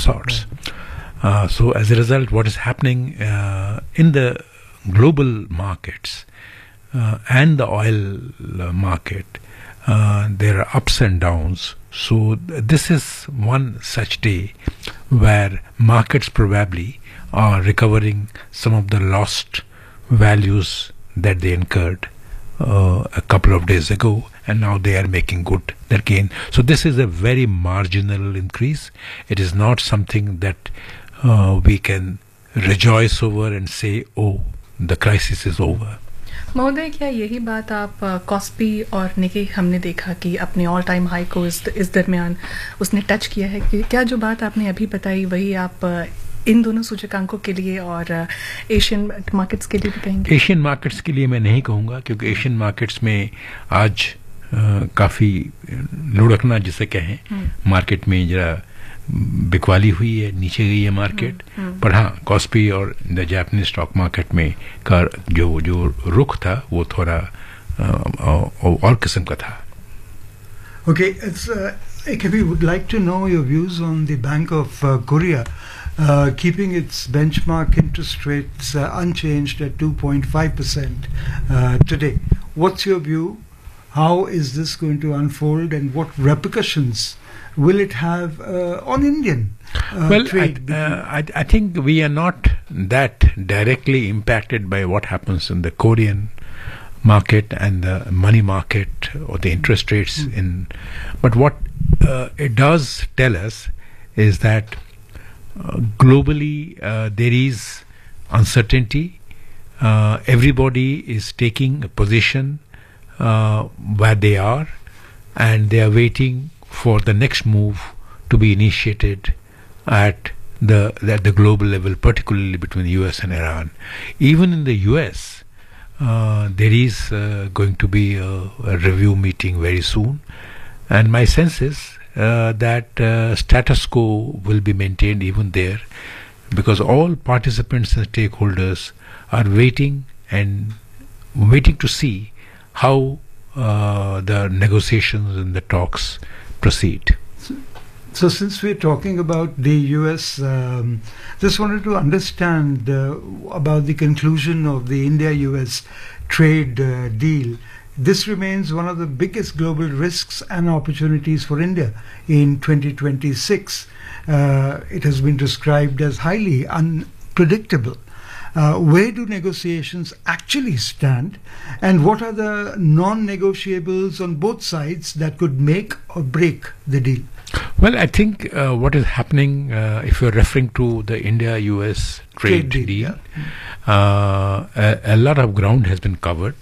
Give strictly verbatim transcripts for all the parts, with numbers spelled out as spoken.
sorts. Uh, so as a result, what is happening uh, in the global markets uh, and the oil uh, market, uh, there are ups and downs. So th- this is one such day where markets probably are recovering some of the lost values that they incurred uh, a couple of days ago, and now they are making good their gain. So this is a very marginal increase. It is not something that uh, we can rejoice over and say, oh, the crisis is over. महोदय, क्या यही बात आप KOSPI और निकी हमने देखा कि अपने ऑल टाइम हाई को इस, इस दरमियान उसने टच किया है, कि क्या जो बात आपने अभी बताई वही आप इन दोनों सूचकांकों के लिए और एशियन मार्केट्स के लिए भी कहेंगे? एशियन मार्केट्स के लिए मैं नहीं कहूँगा, क्योंकि एशियन मार्केट्स में आज आ, काफ़ी लुढ़कना जिसे कहें, मार्केट में जरा बिकवाली हुई है, नीचे गई है मार्केट। पर हाँ, कॉस्पी और द जापानीज स्टॉक मार्केट में का जो जो रुख था वो थोड़ा और किस्म का था। Okay, it's uh, A K B would like to know your views on the Bank of uh, Korea uh, keeping its benchmark interest rates uh, unchanged at two point five percent uh, today. What's your view? How is this going to unfold, and what repercussions will it have uh, on Indian uh, well, trade? I, uh, I, I think we are not that directly impacted by what happens in the Korean market and the money market or the interest rates mm. in. But what uh, it does tell us is that uh, globally uh, there is uncertainty. Uh, everybody is taking a position uh, where they are, and they are waiting for the next move to be initiated at the at the global level, particularly between the U S and Iran. Even in the U S, uh, there is uh, going to be a, a review meeting very soon, and my sense is uh, that uh, status quo will be maintained even there, because all participants and stakeholders are waiting and waiting to see how uh, the negotiations and the talks proceed. So, so since we're talking about the U S, um, just wanted to understand uh, about the conclusion of the India-U S trade uh, deal. This remains one of the biggest global risks and opportunities for India in twenty twenty-six. Uh, it has been described as highly unpredictable. Uh, where do negotiations actually stand, and what are the non-negotiables on both sides that could make or break the deal? Well, I think uh, what is happening, uh, if you're referring to the India-U S trade, trade deal, deal yeah. uh, a, a lot of ground has been covered.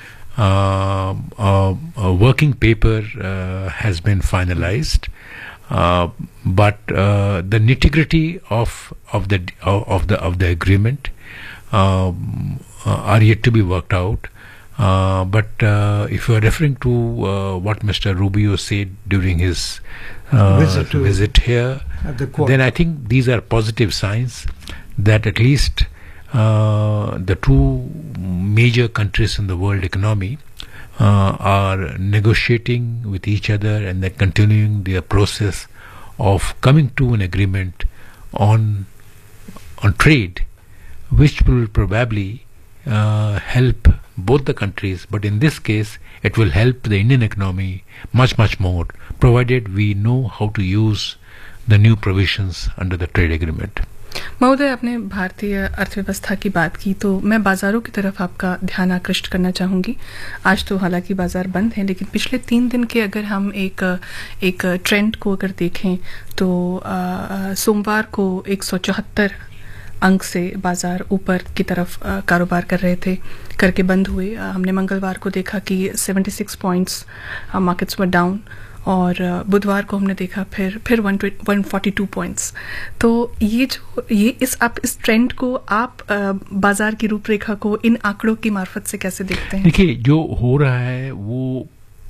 Uh, uh, a working paper uh, has been finalized, uh, but uh, the nitty-gritty of of the of the of the agreement Uh, uh, are yet to be worked out. Uh, but uh, if you are referring to uh, what Mister Rubio said during his uh, visit, to, visit here, the then I think these are positive signs that at least uh, the two major countries in the world economy uh, are negotiating with each other, and they're continuing their process of coming to an agreement on on trade, which will probably uh, help both the countries, but in this case it will help the Indian economy much much more, provided we know how to use the new provisions under the trade agreement. महोदय, आपने भारतीय अर्थव्यवस्था की बात की, तो मैं बाजारों की तरफ आपका ध्यान आकृष्ट करना चाहूँगी। आज तो हालांकि बाजार बंद हैं, लेकिन पिछले तीन दिन के अगर हम एक एक ट्रेंड को अगर देखें तो आ, सोमवार को एक सौ चौहत्तर अंक से बाजार ऊपर की तरफ कारोबार कर रहे थे, करके बंद हुए। हमने मंगलवार को देखा कि छिहत्तर पॉइंट्स मार्केट्स वर डाउन, और बुधवार को हमने देखा फिर फिर एक सौ बयालीस पॉइंट्स। तो ये जो ये इस आप इस ट्रेंड को आप बाजार की रूपरेखा को इन आंकड़ों की मार्फत से कैसे देखते हैं? देखिए, जो हो रहा है वो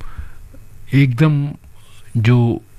एकदम जो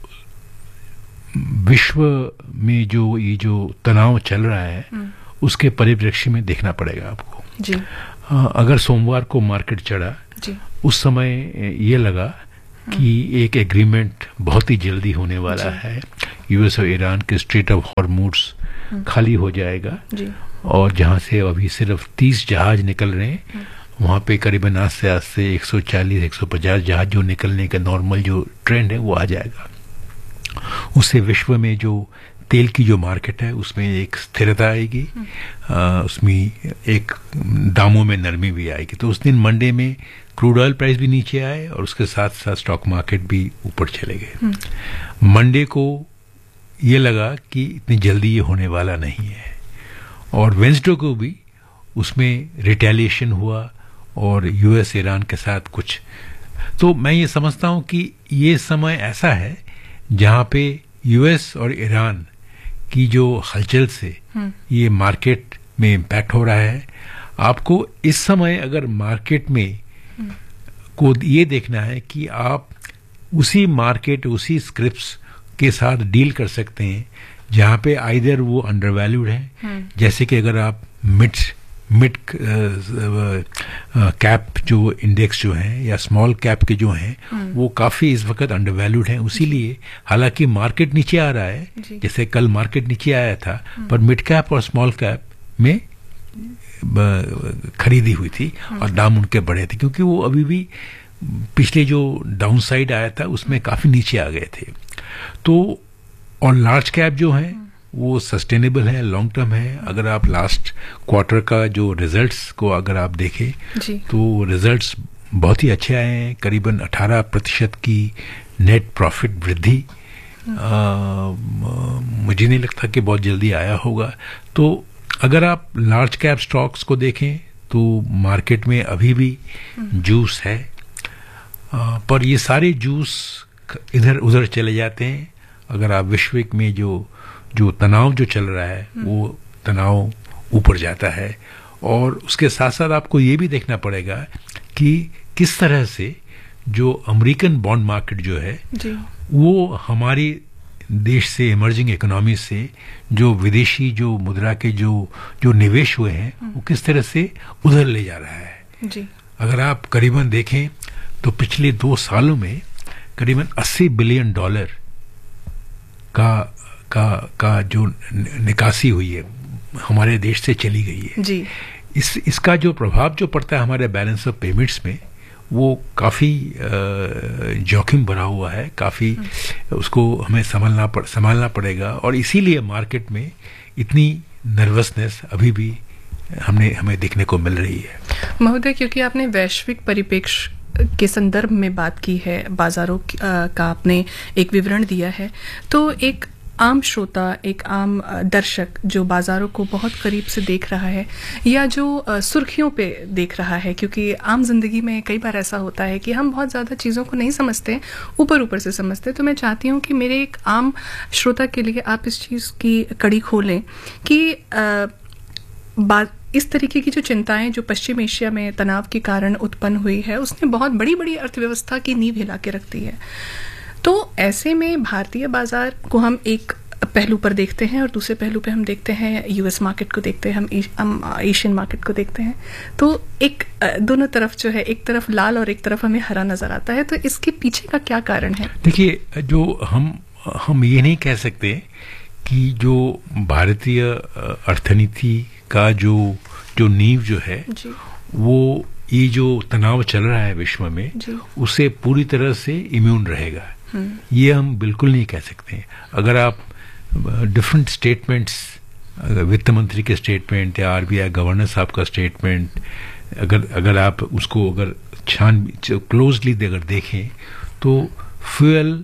विश्व में जो ये जो तनाव चल रहा है उसके परिप्रेक्ष्य में देखना पड़ेगा आपको जी। आ, अगर सोमवार को मार्केट चढ़ा जी, उस समय ये लगा कि एक एग्रीमेंट बहुत ही जल्दी होने वाला है। यूएस और ईरान के स्ट्रेट ऑफ हॉर्मूज खाली हो जाएगा जी। और जहाँ से अभी सिर्फ तीस जहाज निकल रहे हैं वहाँ पे करीबन आज से आज से एक सौ चालीस एक सौ पचास जहाज जो निकलने का नॉर्मल जो ट्रेंड है वो आ जाएगा। उससे विश्व में जो तेल की जो मार्केट है उसमें एक स्थिरता आएगी, आ, उसमें एक दामों में नरमी भी आएगी। तो उस दिन मंडे में क्रूड ऑयल प्राइस भी नीचे आए और उसके साथ साथ स्टॉक मार्केट भी ऊपर चले गए। मंडे को ये लगा कि इतनी जल्दी ये होने वाला नहीं है और वेंसडे को भी उसमें रिटेलिएशन हुआ और यूएस ईरान के साथ कुछ। तो मैं ये समझता हूं कि ये समय ऐसा है जहां पे यूएस और ईरान की जो हलचल से ये मार्केट में इम्पैक्ट हो रहा है। आपको इस समय अगर मार्केट में को ये देखना है कि आप उसी मार्केट उसी स्क्रिप्ट्स के साथ डील कर सकते हैं जहां पे आइदर वो अंडरवैल्यूड है, जैसे कि अगर आप मिड मिड कैप जो इंडेक्स जो है या स्मॉल कैप के जो हैं वो काफी इस वक्त अंडरवैल्यूड हैं। उसीलिए हालांकि मार्केट नीचे आ रहा है, जैसे कल मार्केट नीचे आया था, पर मिड कैप और स्मॉल कैप में खरीदी हुई थी और दाम उनके बढ़े थे क्योंकि वो अभी भी पिछले जो डाउन साइड आया था उसमें काफी नीचे आ गए थे। तो और लार्ज कैप जो है वो सस्टेनेबल है, लॉन्ग टर्म है। अगर आप लास्ट क्वार्टर का जो रिजल्ट्स को अगर आप देखें तो रिजल्ट्स बहुत ही अच्छे आए हैं, करीबन अठारह प्रतिशत की नेट प्रॉफिट वृद्धि। मुझे नहीं लगता कि बहुत जल्दी आया होगा। तो अगर आप लार्ज कैप स्टॉक्स को देखें तो मार्केट में अभी भी जूस है, आ, पर ये सारे जूस इधर उधर चले जाते हैं। अगर आप वैश्विक में जो जो तनाव जो चल रहा है वो तनाव ऊपर जाता है और उसके साथ साथ आपको ये भी देखना पड़ेगा कि किस तरह से जो अमेरिकन बॉन्ड मार्केट जो है जी। वो हमारी देश से इमर्जिंग इकोनॉमी से जो विदेशी जो मुद्रा के जो जो निवेश हुए हैं वो किस तरह से उधर ले जा रहा है जी। अगर आप करीबन देखें तो पिछले दो सालों में करीबन अस्सी बिलियन डॉलर का का का जो निकासी हुई है हमारे देश से चली गई है जी। इस इसका जो प्रभाव जो पड़ता है हमारे बैलेंस ऑफ पेमेंट्स में वो काफ़ी जोखिम भरा हुआ है, काफ़ी उसको हमें संभालना पड़ संभालना पड़ेगा और इसीलिए मार्केट में इतनी नर्वसनेस अभी भी हमने हमें देखने को मिल रही है। महोदय, क्योंकि आपने वैश्विक परिप्रेक्ष्य के संदर्भ में बात की है, बाजारों का आपने एक विवरण दिया है, तो एक आम श्रोता, एक आम दर्शक जो बाजारों को बहुत करीब से देख रहा है या जो सुर्खियों पे देख रहा है, क्योंकि आम जिंदगी में कई बार ऐसा होता है कि हम बहुत ज़्यादा चीज़ों को नहीं समझते, ऊपर ऊपर से समझते, तो मैं चाहती हूँ कि मेरे एक आम श्रोता के लिए आप इस चीज़ की कड़ी खोलें कि बात इस तरीके की जो चिंताएं जो पश्चिम एशिया में तनाव के कारण उत्पन्न हुई है उसने बहुत बड़ी बड़ी अर्थव्यवस्था की नींव हिला के रख दी है। तो ऐसे में भारतीय बाजार को हम एक पहलू पर देखते हैं और दूसरे पहलू पे हम देखते हैं यूएस मार्केट को देखते हैं, हम, हम एशियन मार्केट को देखते हैं, तो एक दोनों तरफ जो है, एक तरफ लाल और एक तरफ हमें हरा नजर आता है। तो इसके पीछे का क्या कारण है? देखिए, जो हम हम ये नहीं कह सकते कि जो भारतीय अर्थनीति का जो जो नींव जो है वो ये जो तनाव चल रहा है विश्व में उसे पूरी तरह से इम्यून रहेगा, ये हम बिल्कुल नहीं कह सकते। अगर आप डिफरेंट स्टेटमेंट्स, वित्त मंत्री के स्टेटमेंट या आरबीआई गवर्नर साहब का स्टेटमेंट, अगर अगर आप उसको अगर छान क्लोजली अगर देखें तो फ्यूल,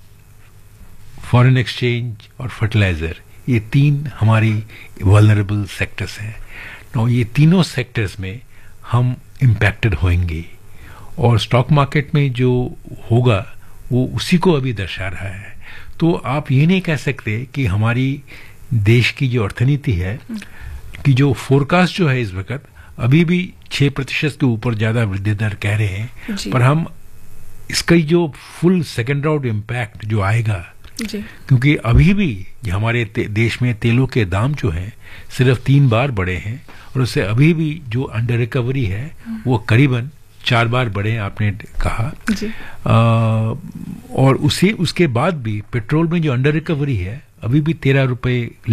फॉरेन एक्सचेंज और फर्टिलाइजर, ये तीन हमारी वल्नरेबल सेक्टर्स हैं। तो ये तीनों सेक्टर्स में हम इम्पैक्टेड होंगे और स्टॉक मार्केट में जो होगा वो उसी को अभी दर्शा रहा है। तो आप ये नहीं कह सकते कि हमारी देश की जो अर्थनीति है कि जो फोरकास्ट जो है इस वक्त अभी भी छह प्रतिशत के ऊपर ज्यादा वृद्धि दर कह रहे हैं, पर हम इसका जो फुल सेकेंड राउंड इम्पैक्ट जो आएगा जी। क्योंकि अभी भी हमारे देश में तेलों के दाम जो हैं सिर्फ तीन बार बढ़े हैं और उससे अभी भी जो अंडर रिकवरी है वो करीबन चार बार बढ़े आपने कहा जी। आ, और उसी उसके बाद भी पेट्रोल में जो अंडर रिकवरी है अभी भी तेरह रुपए